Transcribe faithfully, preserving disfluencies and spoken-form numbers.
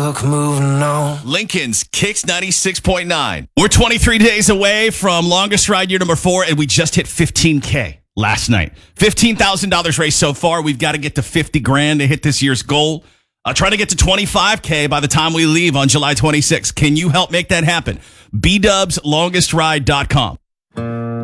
book, moving on. Lincoln's Kicks ninety-six point nine. We're twenty-three days away from longest ride year number four, and we just hit fifteen K last night. fifteen thousand dollars raised so far. We've got to get to fifty grand to hit this year's goal. Uh, try to get to twenty-five K by the time we leave on July twenty-sixth. Can you help make that happen? B Dubs Longest Ride dot com.